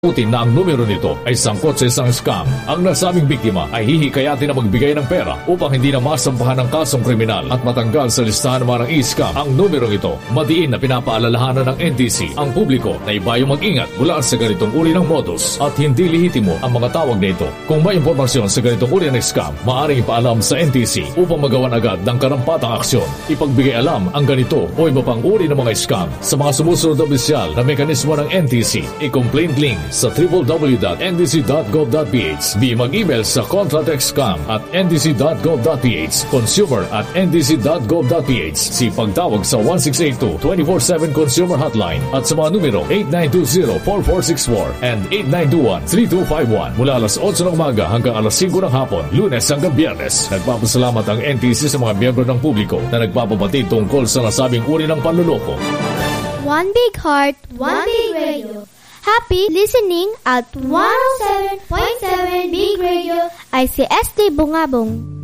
Utin na ang numero nito ay sangkot sa isang scam. Ang nasabing biktima ay hihikayatin na magbigay ng pera upang hindi na masampahan ng kasong kriminal at matanggal sa listahan ng mga e-scam. Ang numero ito, madiin na pinapaalalahanan ng NTC ang publiko na ibayong mag-ingat mula sa ganitong uri ng modus at hindi lihitimo ang mga tawag na ito. Kung may impormasyon sa ganitong uri ng scam, maaaring ipaalam sa NTC upang magawan agad ng karampatang aksyon. Ipagbigay alam ang ganito o iba pang uri ng mga scam sa mga sumusunod na opisyal na mekanismo ng NTC. I-complaint link sa www.ndc.gov.ph. Di mag-email sa contratexcam@ndc.gov.ph, consumer@ndc.gov.ph. Si pagtawag sa 1682 24/7 Consumer Hotline at sa mga numero 8920-4464 and 8921-3251 mula alas 8 ng umaga hanggang alas 5 ng hapon, Lunes hanggang Biyernes. Nagpapasalamat ang NTC sa mga miyembro ng publiko na nagpapabatid tungkol sa nasabing uri ng panluloko. One big heart, one big radio. Happy listening at 107.7 Big Radio ICSD Bungabong.